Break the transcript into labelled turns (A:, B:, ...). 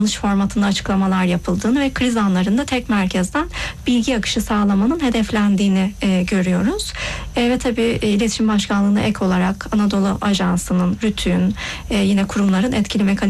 A: formatında açıklamalar yapıldığını ve kriz anlarında tek merkezden bilgi akışı sağlamanın hedeflendiğini görüyoruz. Ve tabii İletişim Başkanlığı'na ek olarak Anadolu Ajansı'nın, RTÜK'ün, yine kurumların etkili mekanizmaları